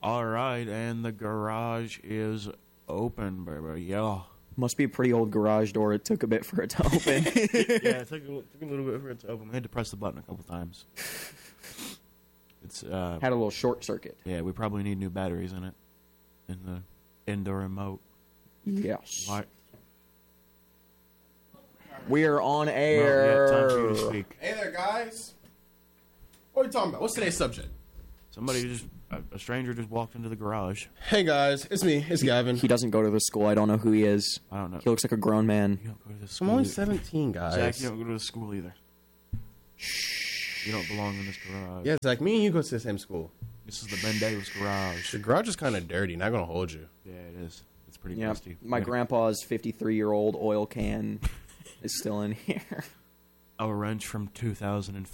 All right, and the garage is open, baby. Yeah. Must be a pretty old garage door. It took a bit for it to open. Yeah, it took a little bit for it to open. We had to press the button a couple times. It's Had a little short circuit. yeah, we probably need new batteries in it. In the remote. Yes. What? We are on Well, air. yeah, time for you to speak. Hey there, guys. What are you talking about? What's today's subject? A stranger just walked into the garage. Hey guys, it's me. It's Gavin. He doesn't go to the school. I don't know who he is. I don't know. He looks like a grown man. You don't go to the school. I'm only either. 17, guys. Zach, you don't go to the school either. You don't belong in this garage. Yeah, Zach, me and you go to the same school. This is the Ben Davis garage. The garage is kind of dirty. Not gonna hold you. Yeah, it is. It's pretty Yeah, dusty. my grandpa's 53-year-old oil can is still in here. A wrench from 2005.